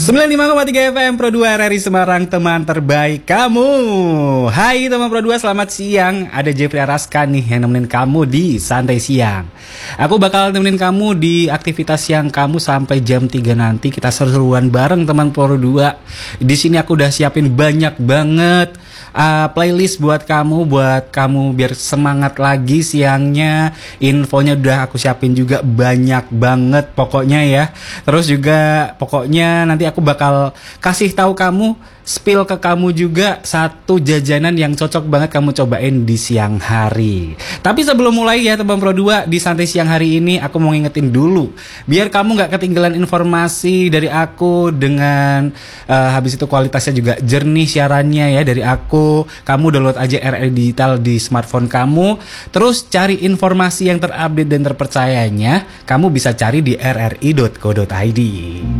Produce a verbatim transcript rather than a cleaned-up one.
sembilan puluh lima koma tiga F M Pro dua R R I Semarang, teman terbaik kamu. Hai teman Pro dua, selamat siang. Ada Jeffrey Araska nih yang nemenin kamu di Santai Siang. Aku bakal nemenin kamu di aktivitas siang kamu sampai jam tiga nanti. Kita seru-seruan bareng teman Pro dua. Di sini aku udah siapin banyak banget uh, playlist buat kamu, buat kamu biar semangat lagi siangnya. Infonya udah aku siapin juga banyak banget pokoknya ya. Terus juga pokoknya nanti aku bakal kasih tahu kamu, spill ke kamu juga satu jajanan yang cocok banget kamu cobain di siang hari. Tapi sebelum mulai ya teman Pro dua, di Santai Siang hari ini aku mau ngingetin dulu biar kamu gak ketinggalan informasi dari aku, dengan uh, habis itu kualitasnya juga jernih siarannya ya dari aku. Kamu download aja R R I Digital di smartphone kamu, terus cari informasi yang terupdate dan terpercayanya kamu bisa cari di r r i dot co dot i d.